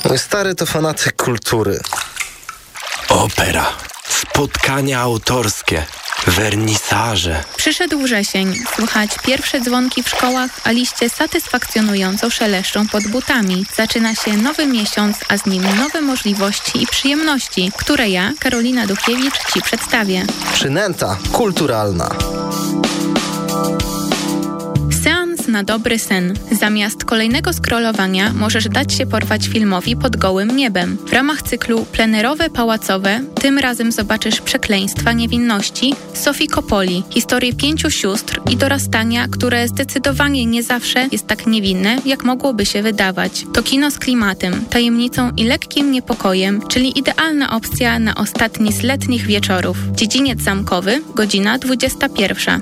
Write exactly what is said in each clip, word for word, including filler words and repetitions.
Mój stary to fanatyk kultury. Opera, spotkania autorskie, wernisaże. Przyszedł wrzesień, słychać pierwsze dzwonki w szkołach, a liście satysfakcjonująco szeleszczą pod butami. Zaczyna się nowy miesiąc, a z nim nowe możliwości i przyjemności, które ja, Karolina Duchkiewicz, Ci przedstawię. Przynęta kulturalna. Seans na dobry sen. Zamiast kolejnego scrollowania możesz dać się porwać filmowi Pod gołym niebem. W ramach cyklu Plenerowe pałacowe tym razem zobaczysz Przekleństwa niewinności Sofii Coppoli, historię pięciu sióstr i dorastania, które zdecydowanie nie zawsze jest tak niewinne, jak mogłoby się wydawać. To kino z klimatem, tajemnicą i lekkim niepokojem, czyli idealna opcja na ostatni z letnich wieczorów. Dziedziniec Zamkowy, godzina dwudziesta pierwsza.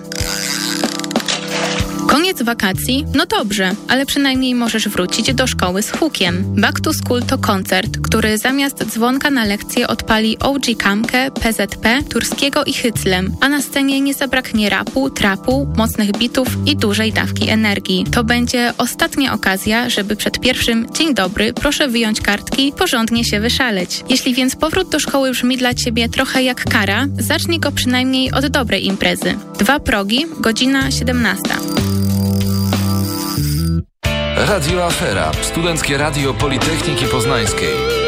Koniec wakacji? No dobrze, ale przynajmniej możesz wrócić do szkoły z hukiem. Back to School to koncert, który zamiast dzwonka na lekcję odpali O G Kamkę, P Z P, Turskiego i Hyclem, a na scenie nie zabraknie rapu, trapu, mocnych bitów i dużej dawki energii. To będzie ostatnia okazja, żeby przed pierwszym dzień dobry proszę wyjąć kartki, porządnie się wyszaleć. Jeśli więc powrót do szkoły brzmi dla Ciebie trochę jak kara, zacznij go przynajmniej od dobrej imprezy. Dwa progi, godzina siedemnasta. Radio Afera, Studenckie Radio Politechniki Poznańskiej.